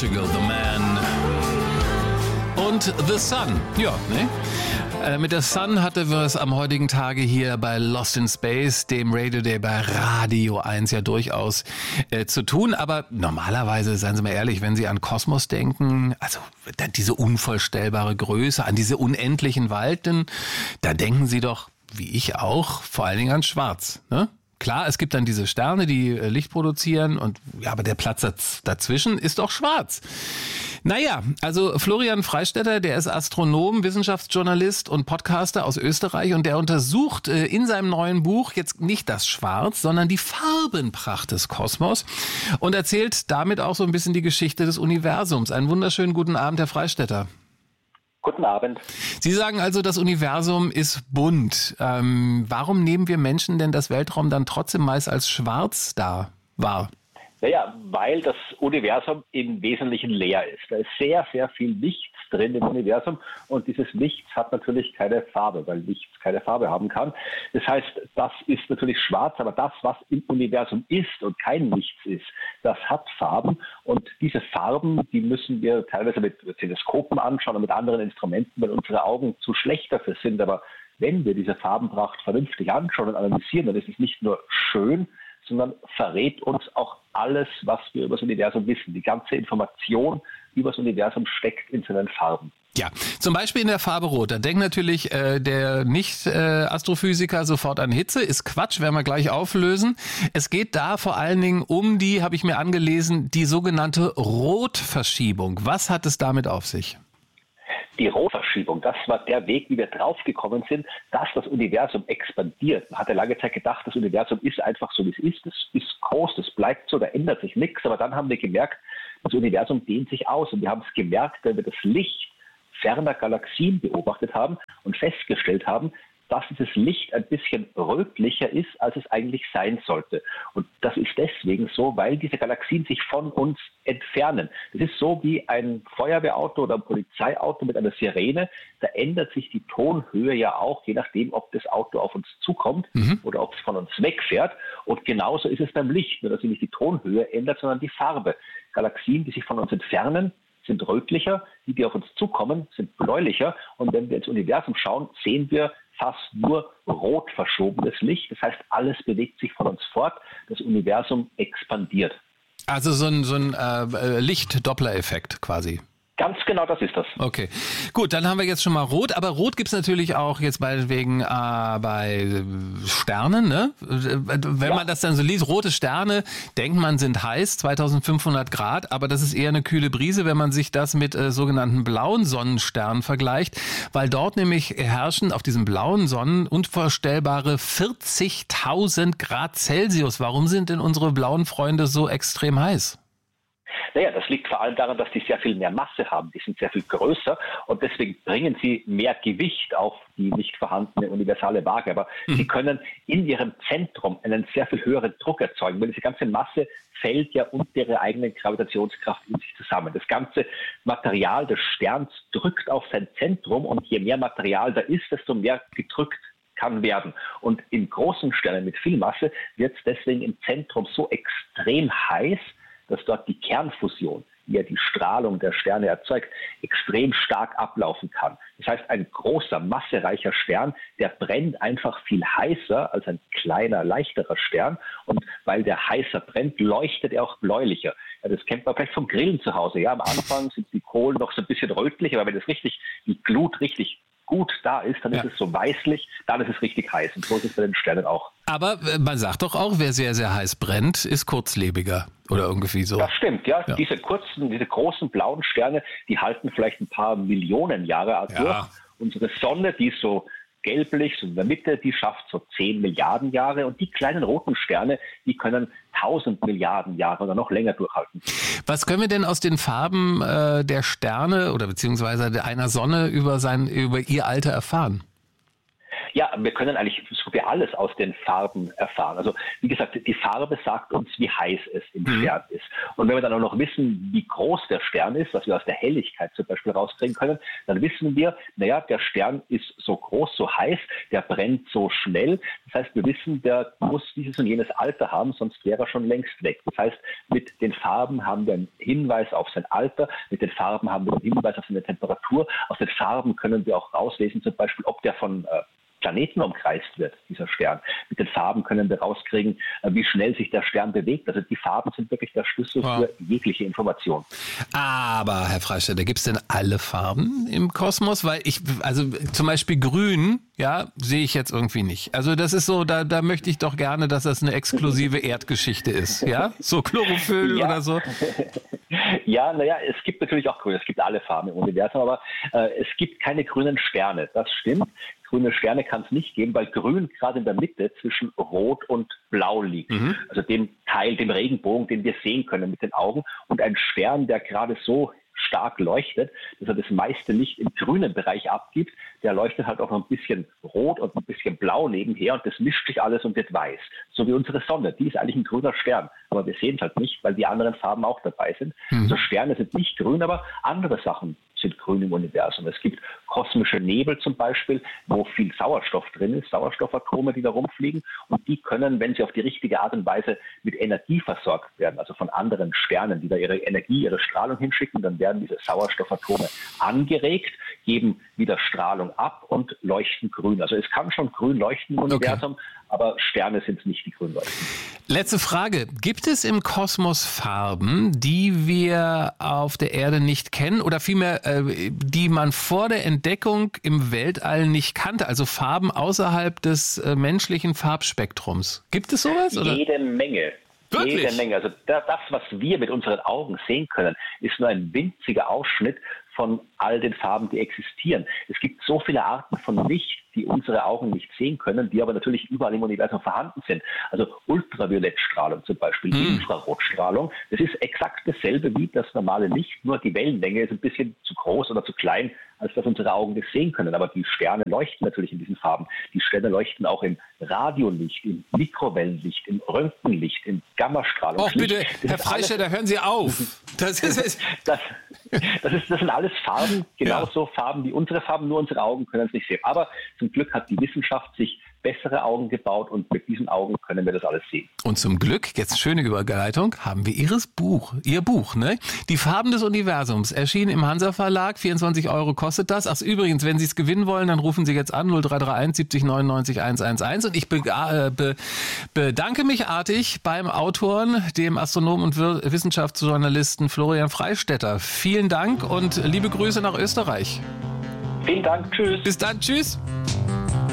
Portugal, The Man und The Sun. Ja, ne? Mit der Sun hatte wir es am heutigen Tage hier bei Lost in Space, dem Radio Day bei Radio 1 ja durchaus zu tun. Aber normalerweise, seien Sie mal ehrlich, wenn Sie an Kosmos denken, also diese unvorstellbare Größe, an diese unendlichen Weiten, da denken Sie doch, wie ich auch, vor allen Dingen an Schwarz, ne? Klar, es gibt dann diese Sterne, die Licht produzieren und ja, aber der Platz dazwischen ist doch schwarz. Naja, also Florian Freistetter, der ist Astronom, Wissenschaftsjournalist und Podcaster aus Österreich und der untersucht in seinem neuen Buch jetzt nicht das Schwarz, sondern die Farbenpracht des Kosmos und erzählt damit auch so ein bisschen die Geschichte des Universums. Einen wunderschönen guten Abend, Herr Freistetter. Guten Abend. Sie sagen also, das Universum ist bunt. Warum nehmen wir Menschen denn das Weltraum dann trotzdem meist als schwarz wahr? Naja, weil das Universum im Wesentlichen leer ist. Da ist sehr, sehr viel Nichts drin im Universum und dieses Nichts hat natürlich keine Farbe, weil Nichts keine Farbe haben kann. Das heißt, das ist natürlich schwarz, aber das, was im Universum ist und kein Nichts ist, das hat Farben und diese Farben, die müssen wir teilweise mit Teleskopen anschauen und mit anderen Instrumenten, weil unsere Augen zu schlecht dafür sind. Aber wenn wir diese Farbenpracht vernünftig anschauen und analysieren, dann ist es nicht nur schön, sondern verrät uns auch alles, was wir über das Universum wissen. Die ganze Information über das Universum steckt in seinen Farben. Ja, zum Beispiel in der Farbe Rot. Da denkt natürlich der Nicht-Astrophysiker sofort an Hitze. Ist Quatsch, werden wir gleich auflösen. Es geht da vor allen Dingen um die, habe ich mir angelesen, die sogenannte Rotverschiebung. Was hat es damit auf sich? Die Rotverschiebung, das war der Weg, wie wir draufgekommen sind, dass das Universum expandiert. Man hatte lange Zeit gedacht, das Universum ist einfach so, wie es ist. Es ist groß, das bleibt so, da ändert sich nichts. Aber dann haben wir gemerkt, das Universum dehnt sich aus. Und wir haben es gemerkt, wenn wir das Licht ferner Galaxien beobachtet haben und festgestellt haben, dass dieses Licht ein bisschen rötlicher ist, als es eigentlich sein sollte. Und das ist deswegen so, weil diese Galaxien sich von uns entfernen. Das ist so wie ein Feuerwehrauto oder ein Polizeiauto mit einer Sirene. Da ändert sich die Tonhöhe ja auch, je nachdem, ob das Auto auf uns zukommt oder ob es von uns wegfährt. Und genauso ist es beim Licht, nur dass sich nicht die Tonhöhe ändert, sondern die Farbe. Galaxien, die sich von uns entfernen, sind rötlicher, die auf uns zukommen, sind bläulicher. Und wenn wir ins Universum schauen, sehen wir fast nur rot verschobenes Licht. Das heißt, alles bewegt sich von uns fort. Das Universum expandiert. Also so ein Licht-Doppler-Effekt quasi. Ganz genau, das ist das. Okay, gut, dann haben wir jetzt schon mal Rot, aber Rot gibt's natürlich auch jetzt meinetwegen bei Sternen, ne? Wenn man das dann so liest, rote Sterne, denkt man, sind heiß, 2500 Grad, aber das ist eher eine kühle Brise, wenn man sich das mit sogenannten blauen Sonnensternen vergleicht, weil dort nämlich herrschen auf diesem blauen Sonnen unvorstellbare 40.000 Grad Celsius. Warum sind denn unsere blauen Freunde so extrem heiß? Naja, das liegt vor allem daran, dass die sehr viel mehr Masse haben. Die sind sehr viel größer und deswegen bringen sie mehr Gewicht auf die nicht vorhandene universale Waage. Aber sie können in ihrem Zentrum einen sehr viel höheren Druck erzeugen, weil diese ganze Masse fällt ja unter ihre eigene Gravitationskraft in sich zusammen. Das ganze Material des Sterns drückt auf sein Zentrum und je mehr Material da ist, desto mehr gedrückt kann werden. Und in großen Sternen mit viel Masse wird es deswegen im Zentrum so extrem heiß, dass dort die Kernfusion, die ja die Strahlung der Sterne erzeugt, extrem stark ablaufen kann. Das heißt, ein großer, massereicher Stern, der brennt einfach viel heißer als ein kleiner, leichterer Stern. Und weil der heißer brennt, leuchtet er auch bläulicher. Ja, das kennt man vielleicht vom Grillen zu Hause. Ja, am Anfang sind die Kohlen noch so ein bisschen rötlich, aber wenn das richtig, die Glut richtig gut da ist, dann ist es so weißlich, dann ist es richtig heiß. Und so ist es bei den Sternen auch. Aber man sagt doch auch, wer sehr, sehr heiß brennt, ist kurzlebiger oder irgendwie so. Das stimmt, ja. Diese großen blauen Sterne, die halten vielleicht ein paar Millionen Jahre durch. Unsere Sonne, die ist so gelblich, so in der Mitte, die schafft so 10 Milliarden Jahre und die kleinen roten Sterne, die können 1000 Milliarden Jahre oder noch länger durchhalten. Was können wir denn aus den Farben der Sterne oder beziehungsweise einer Sonne über ihr Alter erfahren? Ja, wir können eigentlich so wie alles aus den Farben erfahren. Also wie gesagt, die Farbe sagt uns, wie heiß es im Stern ist. Und wenn wir dann auch noch wissen, wie groß der Stern ist, was wir aus der Helligkeit zum Beispiel rauskriegen können, dann wissen wir, naja, der Stern ist so groß, so heiß, der brennt so schnell. Das heißt, wir wissen, der muss dieses und jenes Alter haben, sonst wäre er schon längst weg. Das heißt, mit den Farben haben wir einen Hinweis auf sein Alter, mit den Farben haben wir einen Hinweis auf seine Temperatur. Aus den Farben können wir auch rauslesen, zum Beispiel, ob der von Planeten umkreist wird, dieser Stern. Mit den Farben können wir rauskriegen, wie schnell sich der Stern bewegt. Also die Farben sind wirklich der Schlüssel für jegliche Information. Aber, Herr Freistetter, gibt es denn alle Farben im Kosmos? Weil also zum Beispiel grün, ja, sehe ich jetzt irgendwie nicht. Also das ist so, da möchte ich doch gerne, dass das eine exklusive Erdgeschichte ist, ja? So Chlorophyll oder so. Ja, naja, es gibt natürlich auch grün, es gibt alle Farben im Universum, aber es gibt keine grünen Sterne, das stimmt. Grüne Sterne kann es nicht geben, weil Grün gerade in der Mitte zwischen Rot und Blau liegt. Also dem Teil, dem Regenbogen, den wir sehen können mit den Augen. Und ein Stern, der gerade so stark leuchtet, dass er das meiste Licht im grünen Bereich abgibt, der leuchtet halt auch noch ein bisschen rot und ein bisschen blau nebenher und das mischt sich alles und wird weiß. So wie unsere Sonne, die ist eigentlich ein grüner Stern, aber wir sehen es halt nicht, weil die anderen Farben auch dabei sind. Also Sterne sind nicht grün, aber andere Sachen sind grün im Universum. Es gibt kosmische Nebel zum Beispiel, wo viel Sauerstoff drin ist, Sauerstoffatome, die da rumfliegen und die können, wenn sie auf die richtige Art und Weise mit Energie versorgt werden, also von anderen Sternen, die da ihre Energie, ihre Strahlung hinschicken, dann werden diese Sauerstoffatome angeregt, geben wieder Strahlung ab und leuchten grün. Also es kann schon grün leuchten im Universum, aber Sterne sind nicht die grün leuchten. Letzte Frage. Gibt es im Kosmos Farben, die wir auf der Erde nicht kennen oder vielmehr, die man vor der Entdeckung im Weltall nicht kannte? Also Farben außerhalb des menschlichen Farbspektrums. Gibt es sowas? Oder? Jede Menge. Wirklich? Jede Menge. Also das, was wir mit unseren Augen sehen können, ist nur ein winziger Ausschnitt von all den Farben, die existieren. Es gibt so viele Arten von Licht, die unsere Augen nicht sehen können, die aber natürlich überall im Universum vorhanden sind. Also Ultraviolettstrahlung zum Beispiel, Infrarotstrahlung, das ist exakt dasselbe wie das normale Licht, nur die Wellenlänge ist ein bisschen zu groß oder zu klein, als dass unsere Augen das sehen können. Aber die Sterne leuchten natürlich in diesen Farben. Die Sterne leuchten auch im Radiolicht, im Mikrowellenlicht, im Röntgenlicht, im Gammastrahlung. Oh bitte, Herr Freistetter, hören Sie auf. Das sind alles Farben, genauso Farben wie unsere Farben, nur unsere Augen können es nicht sehen. Aber zum Glück hat die Wissenschaft sich bessere Augen gebaut und mit diesen Augen können wir das alles sehen. Und zum Glück, jetzt schöne Überleitung, haben wir Ihr Buch, ne? Die Farben des Universums, erschienen im Hansa Verlag, 24 € kostet das. Ach übrigens, wenn Sie es gewinnen wollen, dann rufen Sie jetzt an, 0331 70 99 111 und ich bedanke mich artig beim Autoren, dem Astronomen und Wissenschaftsjournalisten Florian Freistetter. Vielen Dank und liebe Grüße nach Österreich. Vielen Dank, tschüss. Bis dann, tschüss.